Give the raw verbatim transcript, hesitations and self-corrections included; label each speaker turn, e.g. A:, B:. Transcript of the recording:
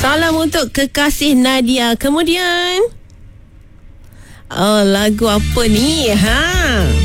A: Salam untuk kekasih Nadia. Kemudian, oh, lagu apa ni? Ha.